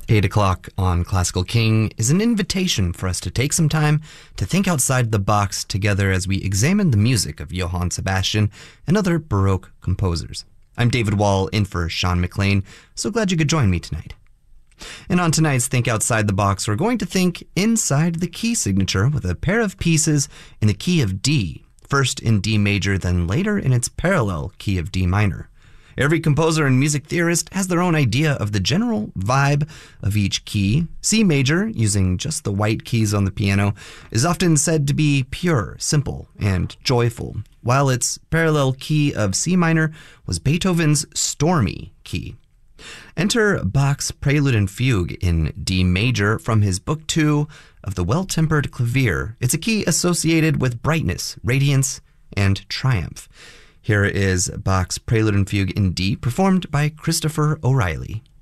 8 o'clock on Classical King is an invitation for us to take some time to think outside the box together as we examine the music of Johann Sebastian and other Baroque composers. I'm David Wall, in for Sean McLean, so glad you could join me tonight. And on tonight's Think Outside the Box, we're going to think inside the key signature with a pair of pieces in the key of D, first in D major, then later in its parallel key of D minor. Every composer and music theorist has their own idea of the general vibe of each key. C major, using just the white keys on the piano, is often said to be pure, simple, and joyful, while its parallel key of C minor was Beethoven's stormy key. Enter Bach's Prelude and Fugue in D major from his Book 2 of the Well-Tempered Clavier. It's a key associated with brightness, radiance, and triumph. Here is Bach's Prelude and Fugue in D, performed by Christopher O'Reilly.